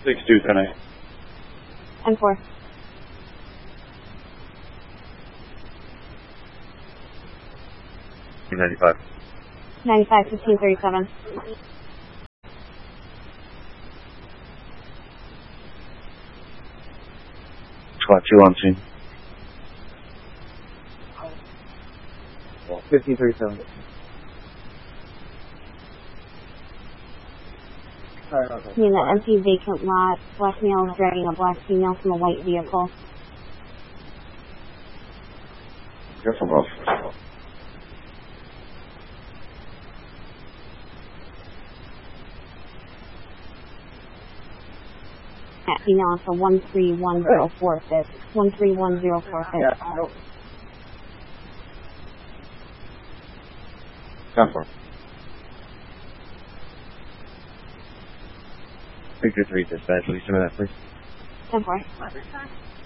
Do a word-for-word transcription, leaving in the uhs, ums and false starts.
six two ten eight. ten four. ninety-five. ninety-five, fifteen thirty-seven. Squad two on scene. fifteen thirty-seven. In the empty vacant lot, black male is dragging a black female from a white vehicle. Yes, I'm off. At female for one three one zero four six. one three one zero four six. Yeah. ten four. Victor three dispatch, will you send me that, please? ten four.